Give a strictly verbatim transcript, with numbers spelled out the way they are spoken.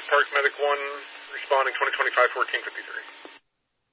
Park Medic one, responding twenty twenty-five fourteen fifty-three.